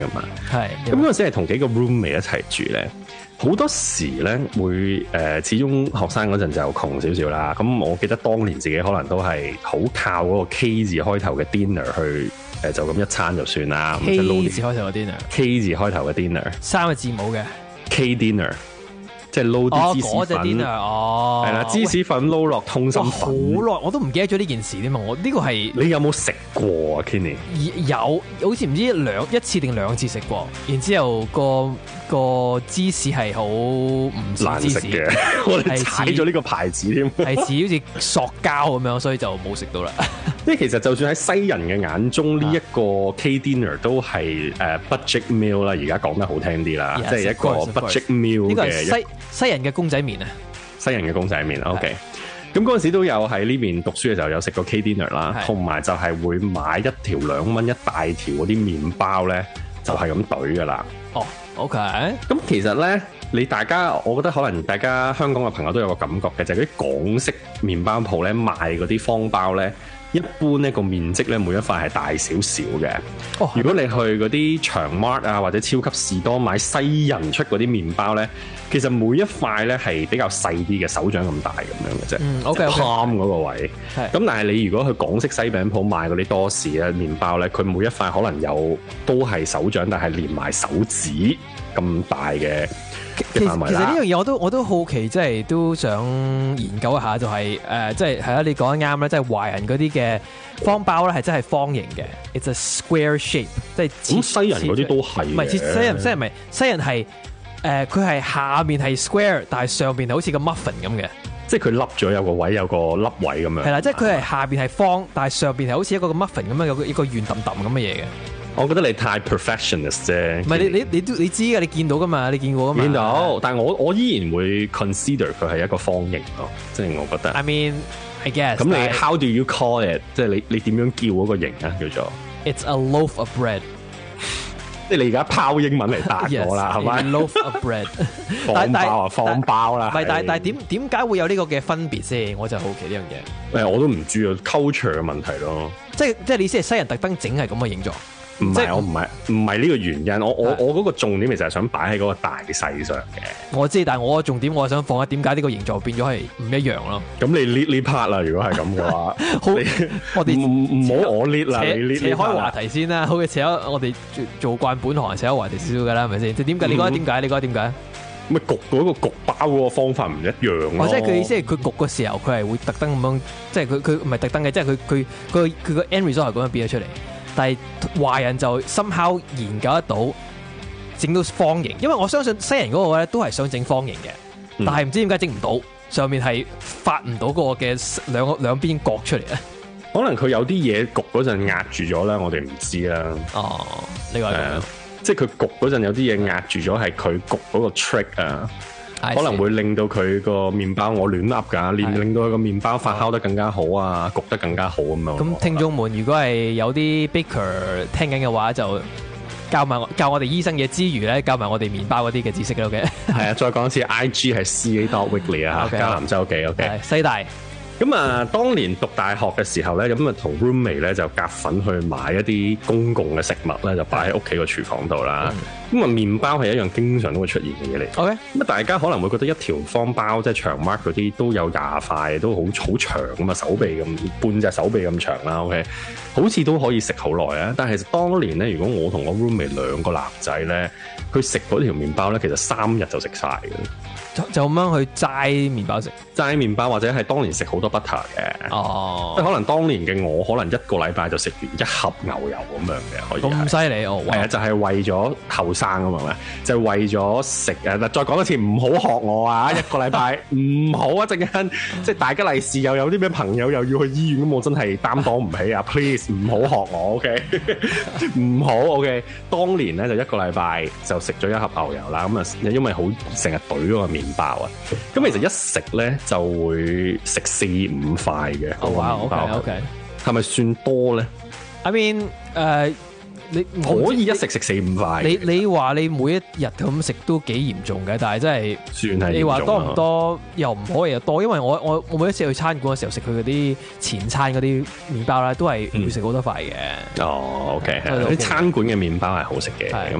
㗎嘛。 係咁嗰陣時係同幾個 roommate 一齊住咧，好多時咧會始終學生嗰陣就窮少少啦。咁我記得當年自己可能都係好靠嗰個 K 字開頭嘅 dinner 去就咁一餐就算啦。 K 字開頭嘅 dinner，K 字開頭嘅 dinner， 3個字母嘅 K dinner。即係撈啲芝士粉，係啦，芝士粉撈落通心粉。 好耐我都唔記得咗呢件事添嘛，我呢個係你有冇食過啊 Kenny？ 有，好似唔知一次定2次食過，然之後個芝士係好唔難食嘅，我哋踩咗呢個牌子添， 係似好似塑膠咁樣，所以就冇食到啦。 即係其實就算喺西人嘅眼中，呢一個 K dinner 都係budget meal 啦，而家講得好聽啲啦，即係一個 budget meal 嘅西人嘅公仔麵啊， 西人嘅公仔麵 OK。咁嗰陣時都有喺呢邊讀書嘅時候有食過 K dinner 啦，同埋就係會買一條2蚊一大條嗰啲麵包咧，就係咁懟噶啦。 哦 ，OK。 咁其實咧，我覺得可能大家香港嘅朋友都有個感覺嘅，就係嗰啲港式麵包鋪咧賣嗰啲方包咧。一般呢個面積咧每一塊係大少少嘅。如果你去嗰啲長 Mart 啊或者超級士多買西人出嗰啲麵包咧，其實每一塊咧係比較細啲嘅，手掌咁大咁樣嘅啫。 OK。 啱嗰個位。咁但係你如果去港式西餅鋪買嗰啲多士咧麵包咧，佢每一塊可能都係手掌，但係連埋手指咁大嘅。其實呢樣嘢我都好奇，即係都想研究一下，就係即係係啦，你講得啱啦，即係華人嗰啲嘅方包咧係真係方形嘅 ，it's a square shape， 即係咁西人嗰啲都係， 唔係西人係佢係下面係 square， 但係上邊係好似個 muffin 咁嘅， 即係佢凹咗有個位有個凹位咁樣。 係啦，即係佢係下邊係方，但係上邊係好似一個 muffin 咁樣有一個圓揼揼咁嘅嘢嘅。 我覺得你太 professionist 啫。 唔係你知㗎，你見到㗎嘛？你見過㗎嘛？ 見到，但係我依然會 consider 佢係一個方形咯，即係我覺得。 I mean, I guess。 咁你 how do you call it？ 即係你點樣叫嗰個形啊？叫做 It's a loaf of bread。 即係你而家拋英文嚟答我啦，係咪 ？Loaf of bread。 方包啦。 唔係，但係點解會有呢個嘅分別先？我就好奇呢樣嘢。 我都唔知啊 ，culture 嘅問題咯。 即係你意思係西人特登整係咁嘅形狀？ 唔係，我唔係呢個原因。我嗰個重點其實係想擺喺嗰個大細上嘅。 我知，但係我嘅重點我係想放喺點解呢個形狀變咗係唔一樣咯。 咁你 lead 呢 part 啦，如果係咁嘅話， 我哋唔好我 lead 啦，你 lead 扯開話題先啦。好嘅，扯開我哋做慣本行，扯開話題少少㗎啦，係咪先？即係點解？你覺得點解？你覺得點解？ 咪焗嗰個焗包嗰個方法唔一樣咯。 即係佢意思係佢焗嘅時候，佢係會特登咁樣，即係佢唔係特登嘅，即係佢個 end result 係咁樣變咗出嚟。但係華人就somehow研究得到整到方形，因為我相信西人嗰個咧都係想整方形嘅，但係唔知點解整唔到，上面係發唔到嗰個嘅兩邊角出嚟咧。 可能佢有啲嘢焗嗰陣壓住咗啦，我哋唔知啦。 哦，呢個係即係佢焗嗰陣有啲嘢壓住咗，係佢焗嗰個 trick 啊。可能會令到佢個麵包，我亂噏㗎，令到佢個麵包發酵得更加好啊，焗得更加好咁樣。 咁聽眾們，如果係有啲 baker 聽緊嘅話，就教我哋醫生嘢之餘咧，教埋我哋麵包嗰啲嘅知識咯嘅。 係啊，再講一次 IG 係 ca.weekly 啊，加南州記 OK。 西大。咁啊，當年讀大學嘅時候咧，咁啊同 roommate 咧就夾份去買一啲公共嘅食物咧，就擺喺屋企個廚房度啦。咁啊，麵包係一樣經常都會出現嘅嘢嚟。 OK。 咁啊，大家可能會覺得一條方包即係長 Mark 嗰啲都有20塊，都好長咁啊，手臂咁半隻手臂咁長啦。OK，好似都可以食好耐啊。但係其實當年咧，如果我同我 roommate 2個男仔咧，佢食嗰條麵包咧，其實3日就食晒嘅。 就咁樣去齋麵包食， 齋麵包或者係當年食好多 butter 嘅。哦，即係可能當年嘅我，可能1個禮拜就食完1盒牛油咁樣嘅，可以。 咁犀利哦！ 係啊，就係為咗後生啊嘛，就係為咗食啊！再講一次，唔好學我啊！1個禮拜唔好啊！陣間即係大吉利是又有啲咩朋友又要去醫院，咁我真係擔當唔起啊！Please 唔好學我，OK？唔好 OK？當年咧就1個禮拜就食咗1盒牛油啦，咁啊因為好成日懟嗰個麵包啊，咁其實一食咧就會食4-5塊嘅。 哇 ，OK，係咪算多咧？ I mean， 你可以一食食4-5塊。 你話你每一日咁食都幾嚴重嘅，但係真係算係你話多唔嚴重啊多又唔可以又多，因為我每一次去餐館嘅時候食佢嗰啲前餐嗰啲麵包咧，都係會食好多塊嘅。 哦，OK， 係啲餐館嘅麵包係好食嘅。 係